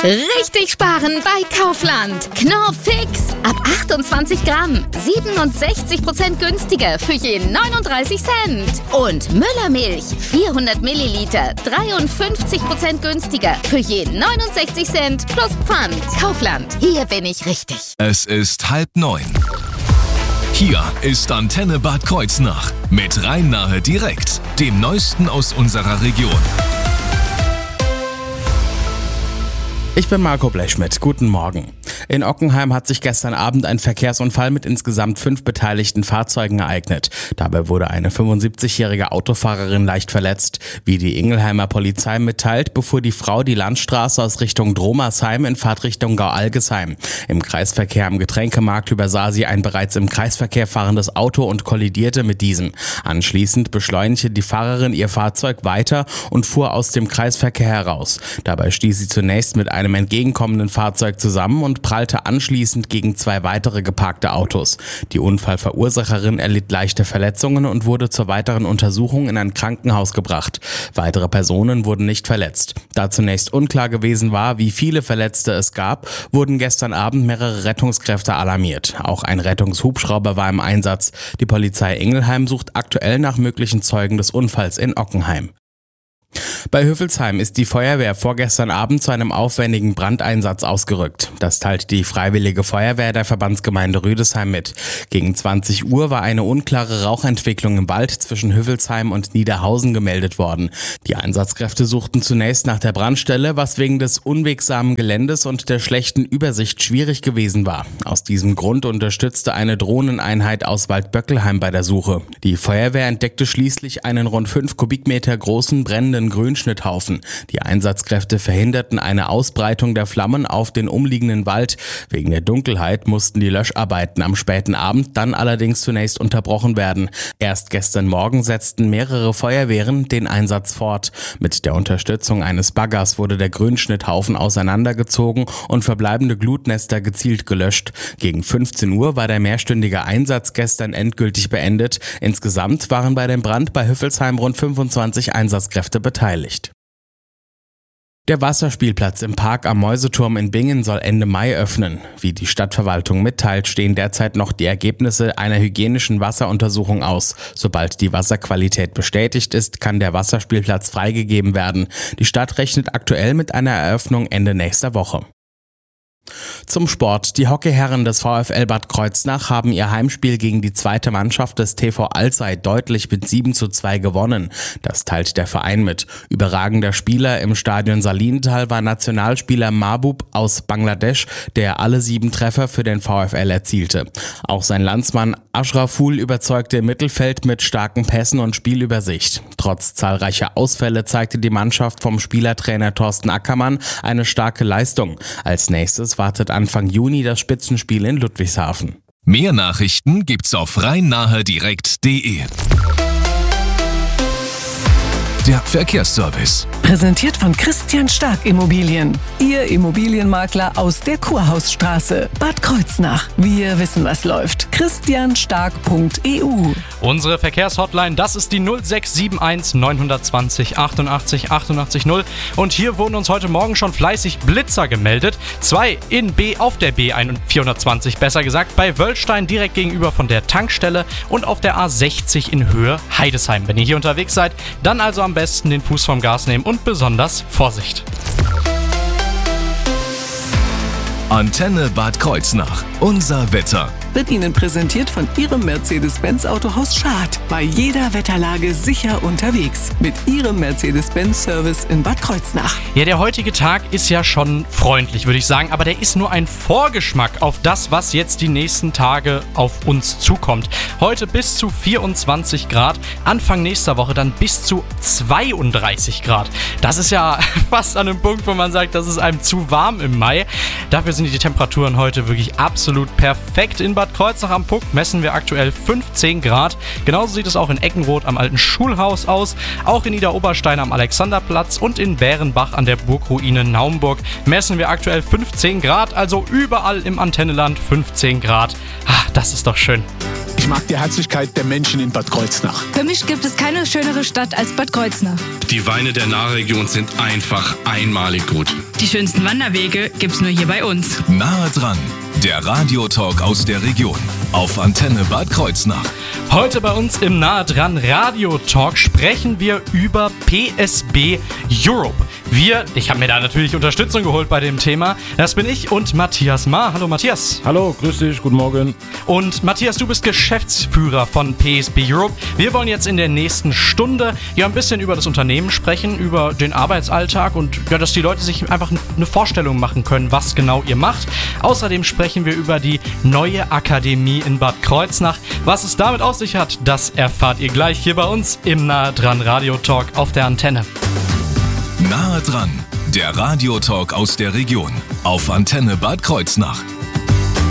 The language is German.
Richtig sparen bei Kaufland. Knorr Fix. Ab 28 Gramm. 67% günstiger für je 39 Cent. Und Müllermilch. 400 Milliliter. 53% günstiger für je 69 Cent plus Pfand. Kaufland. Hier bin ich richtig. Es ist 8:30. Hier ist Antenne Bad Kreuznach mit Rhein-Nahe direkt, dem Neuesten aus unserer Region. Ich bin Marco Blechschmidt. Guten Morgen. In Ockenheim hat sich gestern Abend ein Verkehrsunfall mit insgesamt 5 beteiligten Fahrzeugen ereignet. Dabei wurde eine 75-jährige Autofahrerin leicht verletzt. Wie die Ingelheimer Polizei mitteilt, befuhr die Frau die Landstraße aus Richtung Dromersheim in Fahrtrichtung Gau-Algesheim. Im Kreisverkehr am Getränkemarkt übersah sie ein bereits im Kreisverkehr fahrendes Auto und kollidierte mit diesem. Anschließend beschleunigte die Fahrerin ihr Fahrzeug weiter und fuhr aus dem Kreisverkehr heraus. Dabei stieß sie zunächst mit einem entgegenkommenden Fahrzeug zusammen und prallte anschließend gegen 2 weitere geparkte Autos. Die Unfallverursacherin erlitt leichte Verletzungen und wurde zur weiteren Untersuchung in ein Krankenhaus gebracht. Weitere Personen wurden nicht verletzt. Da zunächst unklar gewesen war, wie viele Verletzte es gab, wurden gestern Abend mehrere Rettungskräfte alarmiert. Auch ein Rettungshubschrauber war im Einsatz. Die Polizei Ingelheim sucht aktuell nach möglichen Zeugen des Unfalls in Ockenheim. Bei Hüffelsheim ist die Feuerwehr vorgestern Abend zu einem aufwendigen Brandeinsatz ausgerückt. Das teilt die Freiwillige Feuerwehr der Verbandsgemeinde Rüdesheim mit. Gegen 20 Uhr war eine unklare Rauchentwicklung im Wald zwischen Hüffelsheim und Niederhausen gemeldet worden. Die Einsatzkräfte suchten zunächst nach der Brandstelle, was wegen des unwegsamen Geländes und der schlechten Übersicht schwierig gewesen war. Aus diesem Grund unterstützte eine Drohneneinheit aus Waldböckelheim bei der Suche. Die Feuerwehr entdeckte schließlich einen rund 5 Kubikmeter großen brennenden Grünschnitthaufen. Die Einsatzkräfte verhinderten eine Ausbreitung der Flammen auf den umliegenden Wald. Wegen der Dunkelheit mussten die Löscharbeiten am späten Abend dann allerdings zunächst unterbrochen werden. Erst gestern Morgen setzten mehrere Feuerwehren den Einsatz fort. Mit der Unterstützung eines Baggers wurde der Grünschnitthaufen auseinandergezogen und verbleibende Glutnester gezielt gelöscht. Gegen 15 Uhr war der mehrstündige Einsatz gestern endgültig beendet. Insgesamt waren bei dem Brand bei Hüffelsheim rund 25 Einsatzkräfte beteiligt. Der Wasserspielplatz im Park am Mäuseturm in Bingen soll Ende Mai öffnen. Wie die Stadtverwaltung mitteilt, stehen derzeit noch die Ergebnisse einer hygienischen Wasseruntersuchung aus. Sobald die Wasserqualität bestätigt ist, kann der Wasserspielplatz freigegeben werden. Die Stadt rechnet aktuell mit einer Eröffnung Ende nächster Woche. Zum Sport. Die Hockeyherren des VfL Bad Kreuznach haben ihr Heimspiel gegen die zweite Mannschaft des TV Alzey deutlich mit 7:2 gewonnen. Das teilt der Verein mit. Überragender Spieler im Stadion Salintal war Nationalspieler Mahbub aus Bangladesch, der alle 7 Treffer für den VfL erzielte. Auch sein Landsmann Ashraful überzeugte im Mittelfeld mit starken Pässen und Spielübersicht. Trotz zahlreicher Ausfälle zeigte die Mannschaft vom Spielertrainer Thorsten Ackermann eine starke Leistung. Als nächstes wartet Anfang Juni das Spitzenspiel in Ludwigshafen. Mehr Nachrichten gibt's auf rhein-nahe-direkt.de. Der Verkehrsservice. Präsentiert von Christian Stark Immobilien. Ihr Immobilienmakler aus der Kurhausstraße. Bad Kreuznach. Wir wissen, was läuft. christianstark.eu. Unsere Verkehrshotline, das ist die 0671 920 88 88 0. Und hier wurden uns heute Morgen schon fleißig Blitzer gemeldet. 2 in B auf der B420, besser gesagt, bei Wöllstein direkt gegenüber von der Tankstelle und auf der A60 in Höhe Heidesheim. Wenn ihr hier unterwegs seid, dann also am besten den Fuß vom Gas nehmen und besonders Vorsicht. Antenne Bad Kreuznach. Unser Wetter. Wird Ihnen präsentiert von Ihrem Mercedes-Benz Autohaus Schad. Bei jeder Wetterlage sicher unterwegs. Mit Ihrem Mercedes-Benz-Service in Bad Kreuznach. Ja, der heutige Tag ist ja schon freundlich, würde ich sagen, aber der ist nur ein Vorgeschmack auf das, was jetzt die nächsten Tage auf uns zukommt. Heute bis zu 24 Grad, Anfang nächster Woche dann bis zu 32 Grad. Das ist ja fast an einem Punkt, wo man sagt, das ist einem zu warm im Mai. Dafür sind die Temperaturen heute wirklich absolut perfekt. In Bad Kreuznach am Puck messen wir aktuell 15 Grad. Genauso sieht es auch in Eckenroth am alten Schulhaus aus. Auch in Niederoberstein am Alexanderplatz und in Bärenbach an der Burgruine Naumburg messen wir aktuell 15 Grad. Also überall im Antenneland 15 Grad. Das ist doch schön. Ich mag die Herzlichkeit der Menschen in Bad Kreuznach. Für mich gibt es keine schönere Stadt als Bad Kreuznach. Die Weine der Nahregion sind einfach einmalig gut. Die schönsten Wanderwege gibt's nur hier bei uns. Nahe dran, der Radiotalk aus der Region auf Antenne Bad Kreuznach. Heute bei uns im Nahe dran Radiotalk sprechen wir über PSB Europe. Ich habe mir da natürlich Unterstützung geholt bei dem Thema. Das bin ich und Matthias Mahr. Hallo Matthias. Hallo, grüß dich, guten Morgen. Und Matthias, du bist Geschäftsführer von PSB Europe. Wir wollen jetzt in der nächsten Stunde ein bisschen über das Unternehmen sprechen, über den Arbeitsalltag und dass die Leute sich einfach eine Vorstellung machen können, was genau ihr macht. Außerdem sprechen wir über die neue Akademie in Bad Kreuznach. Was es damit auf sich hat, das erfahrt ihr gleich hier bei uns im Nahe dran Radiotalk auf der Antenne. Nahe dran, der Radiotalk aus der Region auf Antenne Bad Kreuznach.